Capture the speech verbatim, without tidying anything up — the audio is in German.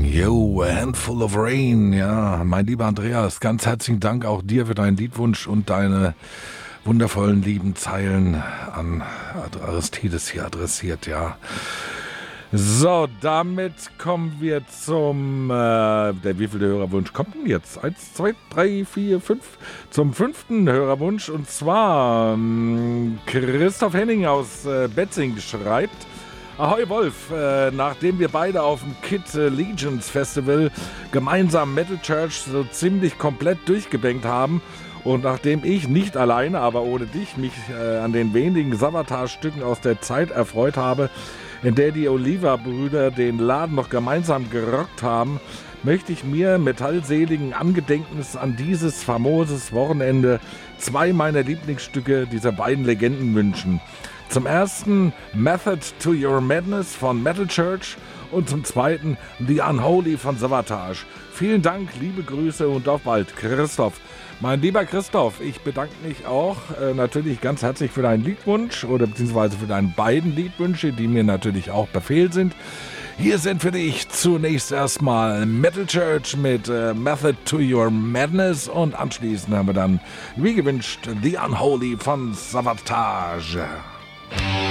Yo, a handful of rain. Ja, mein lieber Andreas, ganz herzlichen Dank auch dir für deinen Liedwunsch und deine wundervollen, lieben Zeilen an Aristides hier adressiert, ja. So, damit kommen wir zum, äh, der wievielte Hörerwunsch kommt denn jetzt? Eins, zwei, drei, vier, fünf. Zum fünften Hörerwunsch, und zwar ähm, Christoph Henning aus äh, Betzing schreibt: Ahoi Wolf, äh, nachdem wir beide auf dem Kid äh, Legions Festival gemeinsam Metal Church so ziemlich komplett durchgebankt haben und nachdem ich nicht alleine, aber ohne dich, mich äh, an den wenigen Savatar-Stücken aus der Zeit erfreut habe, in der die Oliva-Brüder den Laden noch gemeinsam gerockt haben, möchte ich mir metallseligen Angedenkens an dieses famoses Wochenende zwei meiner Lieblingsstücke dieser beiden Legenden wünschen. Zum ersten Method to Your Madness von Metal Church und zum zweiten The Unholy von Savatage. Vielen Dank, liebe Grüße und auf bald, Christoph. Mein lieber Christoph, ich bedanke mich auch äh, natürlich ganz herzlich für deinen Liedwunsch oder beziehungsweise für deine beiden Liedwünsche, die mir natürlich auch Befehl sind. Hier sind für dich zunächst erstmal Metal Church mit äh, Method to Your Madness und anschließend haben wir dann, wie gewünscht, The Unholy von Savatage.